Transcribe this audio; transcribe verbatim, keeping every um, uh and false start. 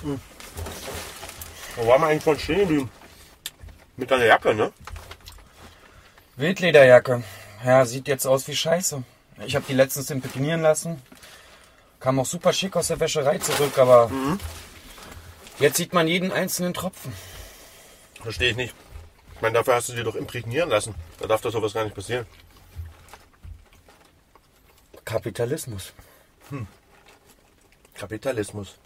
Wo waren wir eigentlich von stehen geblieben? Mit deiner Jacke, ne? Wildlederjacke. Ja, sieht jetzt aus wie Scheiße. Ich habe die letztens imprägnieren lassen. Kam auch super schick aus der Wäscherei zurück, aber mhm. jetzt sieht man jeden einzelnen Tropfen. Verstehe ich nicht. Ich meine, dafür hast du dir doch imprägnieren lassen. Da darf doch sowas gar nicht passieren. Kapitalismus. Hm. Kapitalismus.